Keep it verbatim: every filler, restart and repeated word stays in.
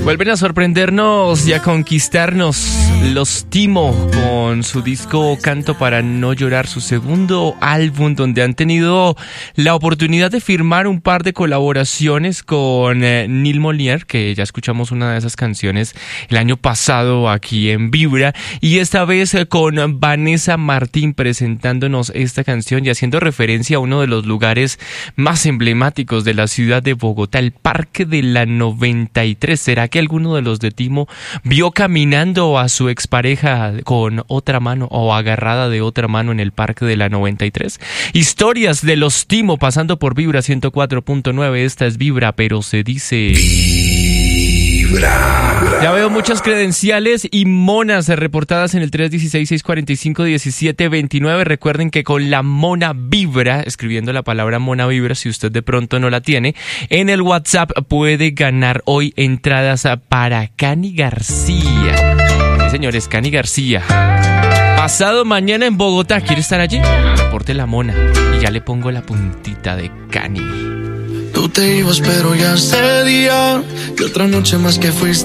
Vuelven a sorprendernos y a conquistarnos los Timo con su disco Canto para no llorar, su segundo álbum, donde han tenido la oportunidad de firmar un par de colaboraciones con eh, Neil Molière, que ya escuchamos una de esas canciones el año pasado aquí en Vibra, y esta vez eh, con Vanessa Martín presentándonos esta canción y haciendo referencia a uno de los lugares más emblemáticos de la ciudad de Bogotá, el Parque de la noventa y tres. ¿Será que alguno de los de Timo vio caminando a su expareja con otra mano o agarrada de otra mano en el Parque de la noventa y tres? Historias de los Timo pasando por Vibra ciento cuatro punto nueve. Esta es Vibra, pero se dice... Vibra. Ya veo muchas credenciales y monas reportadas en el tres uno seis, seis cuatro cinco, uno siete dos nueve. Recuerden que con la Mona Vibra, escribiendo la palabra Mona Vibra, si usted de pronto no la tiene, en el WhatsApp puede ganar hoy entradas para Cani García. Sí, señores, Cani García. Pasado mañana en Bogotá. ¿Quiere estar allí? Reporte la Mona y ya le pongo la puntita de Cani. Tú te ibas, pero ya ese día, que otra noche más que fuiste.